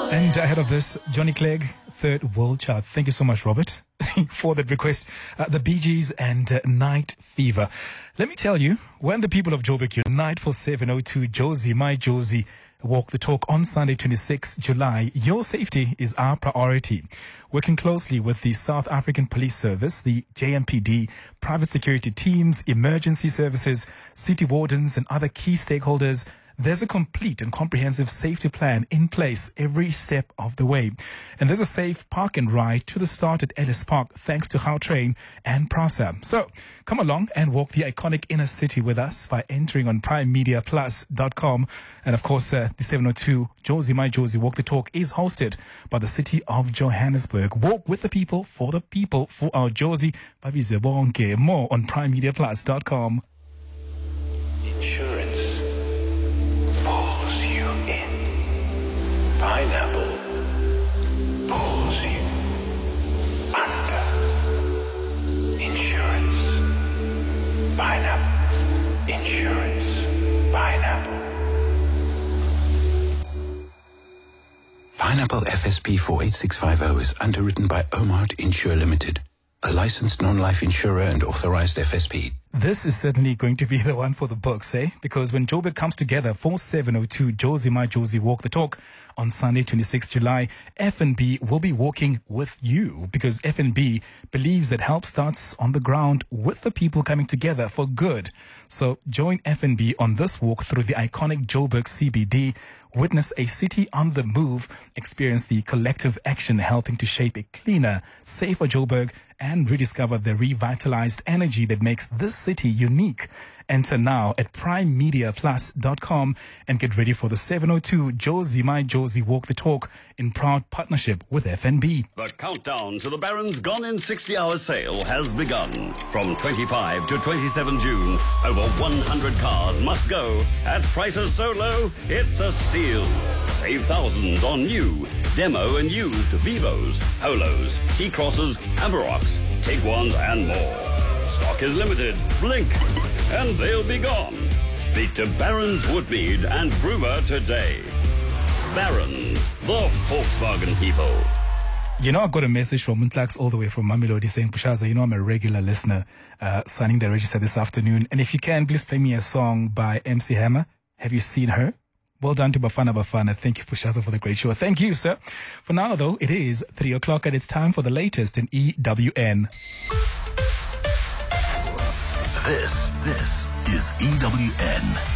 And ahead of this, Johnny Clegg, third world chart. Thank you so much, Robert, for that request. The Bee Gees and Night Fever. Let me tell you, when the people of Joburg unite for 702 Josie, my Josie, walk the talk on Sunday, 26 July, your safety is our priority. Working closely with the South African Police Service, the JMPD, private security teams, emergency services, city wardens, and other key stakeholders, there's a complete and comprehensive safety plan in place every step of the way. And there's a safe park and ride to the start at Ellis Park thanks to Gautrain and PRASA. So come along and walk the iconic inner city with us by entering on primemediaplus.com. And of course, the 702 Josie My Josie Walk the Talk is hosted by the city of Johannesburg. Walk with the people, for our Josie. Babize bonke. More on primemediaplus.com. Insurance pulls you in. Pineapple pulls you under. Insurance. Pineapple. Insurance. Pineapple. Pineapple FSP 48650 is underwritten by Omart Insure Limited, a licensed non-life insurer and authorized FSP. This is certainly going to be the one for the books, eh? Because when Joburg comes together for 702 Josie My Josie Walk the Talk on Sunday, 26 July, F&B will be walking with you, because F&B believes that help starts on the ground with the people coming together for good. So join F&B on this walk through the iconic Joburg CBD. Witness a city on the move, experience the collective action helping to shape a cleaner, safer Joburg, and rediscover the revitalized energy that makes this city unique. Enter now at primemediaplus.com and get ready for the 702 Josie My Josie Walk the Talk in proud partnership with FNB. The countdown to the Barron's Gone in 60 Hour sale has begun. From 25 to 27 June, over 100 cars must go at prices so low, it's a steal. Save thousands on new, demo and used Vivos, Polos, T-Crosses, Amarocks, Tiguans and more. Stock is limited. Blink and they'll be gone. Speak to Barron's Woodmead and Brewer today. Barron's, the Volkswagen people. You know, I got a message from Muntlax all the way from Mamelodi saying, Pushaza, you know, I'm a regular listener, signing the register this afternoon. And if you can, please play me a song by MC Hammer. Have you seen her? Well done to Bafana. Thank you, Pushaza, for the great show. Thank you, sir. For now, though, it is 3 o'clock and it's time for the latest in EWN. This is EWN.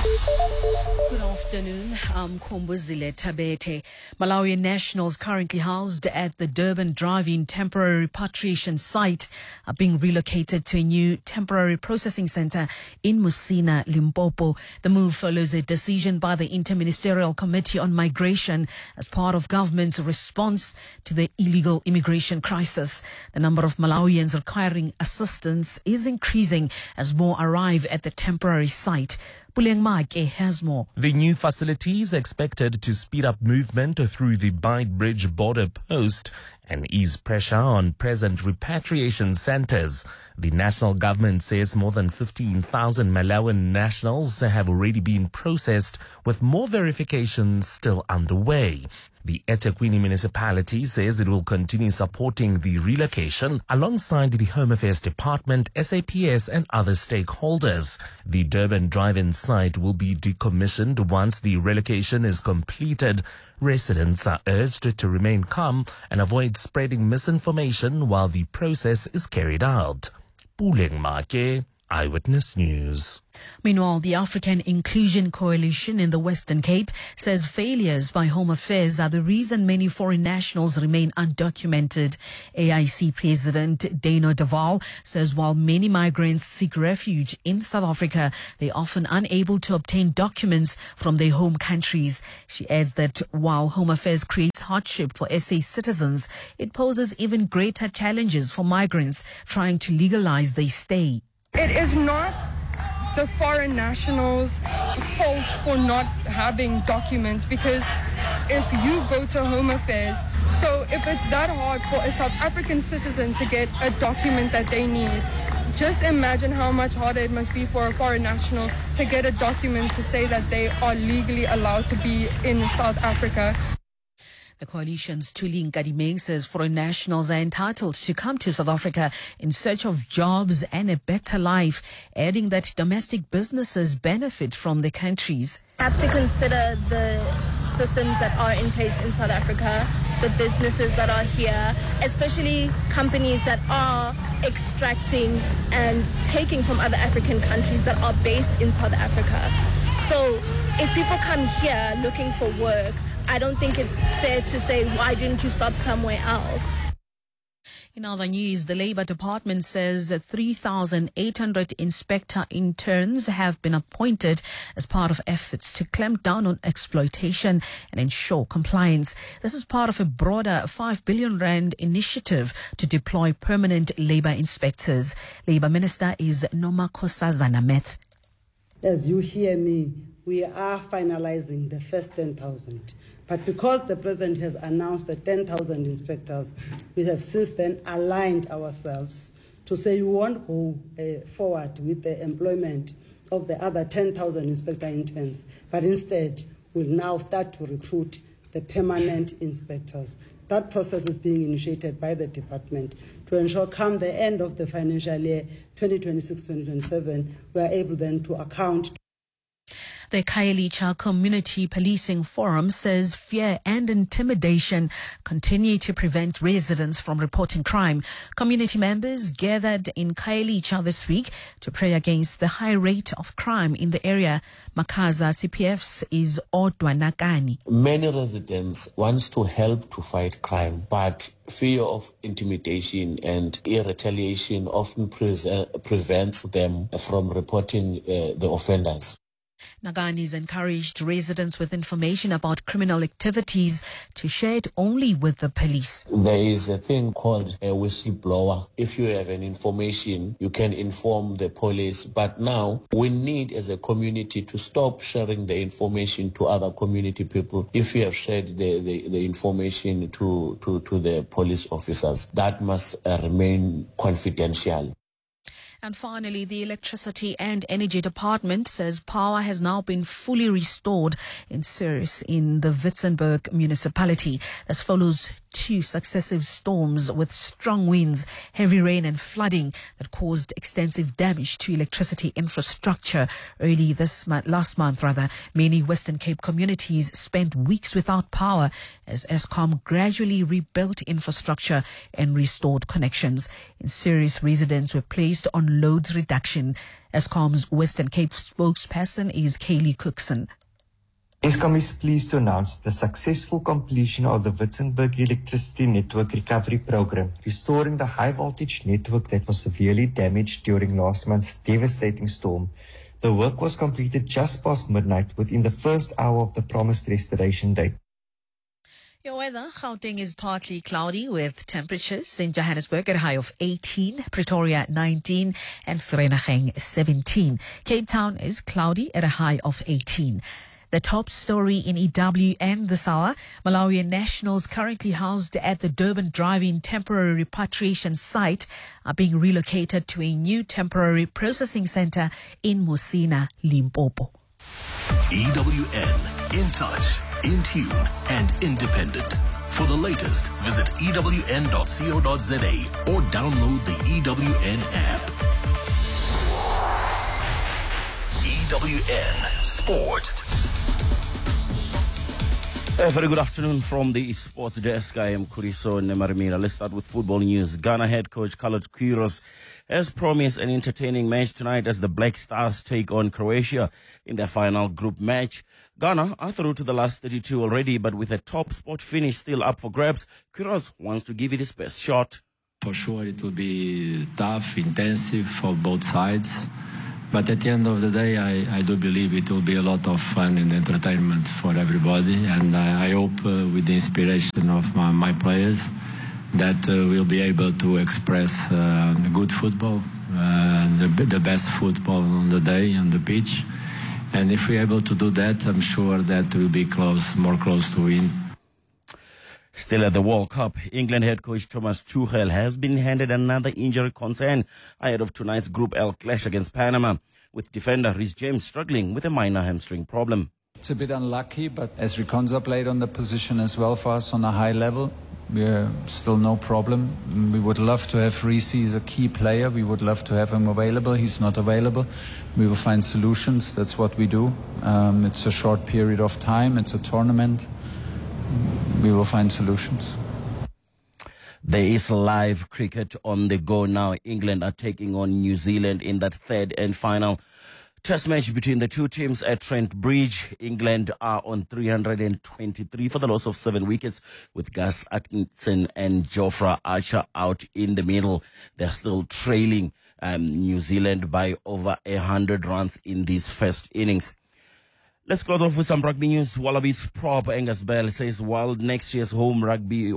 Good afternoon. I'm Kombuzile Tabete. Malawian nationals currently housed at the Durban Drive-In temporary repatriation site are being relocated to a new temporary processing center in Musina, Limpopo. The move follows a decision by the Interministerial Committee on Migration as part of government's response to the illegal immigration crisis. The number of Malawians requiring assistance is increasing as more arrive at the temporary site. Puleng Make has more. The new facility is expected to speed up movement through the Beitbridge border post and ease pressure on present repatriation centers. The national government says more than 15,000 Malawian nationals have already been processed, with more verifications still underway. The eThekwini municipality says it will continue supporting the relocation alongside the Home Affairs Department, SAPS and other stakeholders. The Durban Drive-In site will be decommissioned once the relocation is completed. Residents are urged to remain calm and avoid spreading misinformation while the process is carried out. Puleng Make, Eyewitness News. Meanwhile, the African Inclusion Coalition in the Western Cape says failures by Home Affairs are the reason many foreign nationals remain undocumented. AIC President Dano Duval says while many migrants seek refuge in South Africa, they are often unable to obtain documents from their home countries. She adds that while Home Affairs creates hardship for SA citizens, it poses even greater challenges for migrants trying to legalize their stay. It is not the foreign nationals' fault for not having documents, because if you go to Home Affairs, so if it's that hard for a South African citizen to get a document that they need, just imagine how much harder it must be for a foreign national to get a document to say that they are legally allowed to be in South Africa. The coalition's Tuli Nkadimeng says foreign nationals are entitled to come to South Africa in search of jobs and a better life, adding that domestic businesses benefit from the countries. Have to consider the systems that are in place in South Africa, the businesses that are here, especially companies that are extracting and taking from other African countries that are based in South Africa. So if people come here looking for work, I don't think it's fair to say, why didn't you stop somewhere else? In other news, the Labour Department says 3,800 inspector interns have been appointed as part of efforts to clamp down on exploitation and ensure compliance. This is part of a broader 5 billion rand initiative to deploy permanent labour inspectors. Labour Minister is Nomakosazana Meth. As you hear me, we are finalizing the first 10,000. But because the President has announced the 10,000 inspectors, we have since then aligned ourselves to say we won't go forward with the employment of the other 10,000 inspector interns, but instead we'll now start to recruit the permanent inspectors. That process is being initiated by the department to ensure come the end of the financial year 2026-2027, we are able then to account. The Khayelitsha Community Policing Forum says fear and intimidation continue to prevent residents from reporting crime. Community members gathered in Khayelitsha this week to pray against the high rate of crime in the area. Makaza CPF's is Odwa Nakani. Many residents want to help to fight crime, but fear of intimidation and retaliation often prevents them from reporting the offenders. Nagani's encouraged residents with information about criminal activities to share it only with the police. There is a thing called a whistleblower. If you have an information, you can inform the police. But now we need as a community to stop sharing the information to other community people. If you have shared the information to the police officers, that must remain confidential. And finally, the Electricity and Energy Department says power has now been fully restored in Ceres in the Witzenberg municipality. This follows two successive storms with strong winds, heavy rain and flooding that caused extensive damage to electricity infrastructure. Last month, many Western Cape communities spent weeks without power as Eskom gradually rebuilt infrastructure and restored connections. In Ceres, residents were placed on load reduction. Eskom's Western Cape spokesperson is Kaylee Cookson. Eskom is pleased to announce the successful completion of the Witzenberg Electricity Network Recovery Program, restoring the high-voltage network that was severely damaged during last month's devastating storm. The work was completed just past midnight within the first hour of the promised restoration date. Your weather, Gauteng is partly cloudy with temperatures in Johannesburg at a high of 18, Pretoria 19 and Vereeniging 17. Cape Town is cloudy at a high of 18. The top story in EWN this hour, Malawian nationals currently housed at the Durban Drive-In temporary repatriation site are being relocated to a new temporary processing center in Musina, Limpopo. EWN, in touch, in tune and independent. For the latest, visit ewn.co.za or download the EWN app. EWN Sport. A very good afternoon from the sports desk. I am Kuriso Nemarimira. Let's start with football news. Ghana head coach Carlos Queiroz has promised an entertaining match tonight as the Black Stars take on Croatia in their final group match. Ghana are through to the last 32 already, but with a top spot finish still up for grabs, Queiroz wants to give it his best shot. For sure it will be tough, intensive for both sides. But at the end of the day, I do believe it will be a lot of fun and entertainment for everybody. And I hope with the inspiration of my players that we'll be able to express good football, the best football on the day, on the pitch. And if we're able to do that, I'm sure that we'll be more close to win. Still at the World Cup, England head coach Thomas Tuchel has been handed another injury concern ahead of tonight's Group L clash against Panama, with defender Reece James struggling with a minor hamstring problem. It's a bit unlucky, but as Riconza played on the position as well for us on a high level, we're still no problem. We would love to have Reece. He's a key player. We would love to have him available. He's not available. We will find solutions. That's what we do. It's a short period of time. It's a tournament. We will find solutions. There is live cricket on the go now. England are taking on New Zealand in that third and final Test match between the two teams at Trent Bridge. England are on 323 for the loss of 7 wickets, with Gus Atkinson and Jofra Archer out in the middle. They're still trailing New Zealand by over 100 runs in this first innings. Let's close off with some rugby news. Wallabies prop Angus Bell says while next year's home Rugby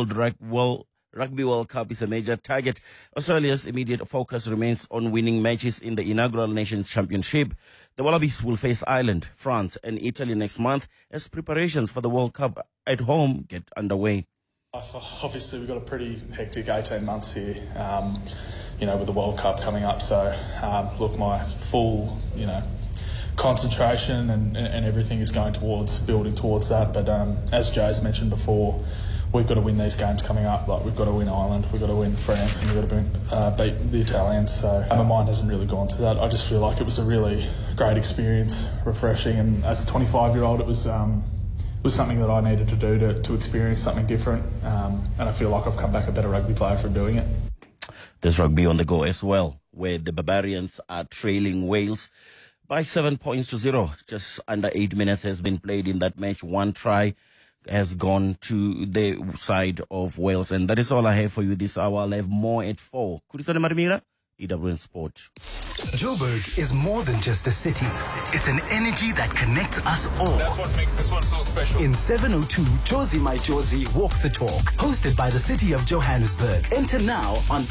World Cup is a major target, Australia's immediate focus remains on winning matches in the inaugural Nations Championship. The Wallabies will face Ireland, France and Italy next month as preparations for the World Cup at home get underway. Obviously, we've got a pretty hectic 18 months here, with the World Cup coming up. So, look, my full, concentration and everything is going towards building towards that. But as Jay's mentioned before, we've got to win these games coming up. Like, we've got to win Ireland, we've got to win France, and we've got to beat the Italians. So my mind hasn't really gone to that. I just feel like it was a really great experience, refreshing, and as a 25-year-old, it was something that I needed to do to experience something different. And I feel like I've come back a better rugby player from doing it. There's rugby on the go as well, where the Barbarians are trailing Wales by 7 points to 0. Just under 8 minutes has been played in that match. One try has gone to the side of Wales. And that is all I have for you this hour. I'll have more at 4. Kurisone Marimira, EWN Sport. Joburg is more than just a city. It's an energy that connects us all. That's what makes this one so special. In 702, Jozi My Jozi Walk the Talk, hosted by the City of Johannesburg. Enter now on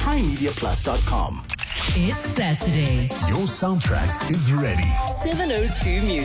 PrimeMediaPlus.com. It's Saturday. Your soundtrack is ready. 702 Music.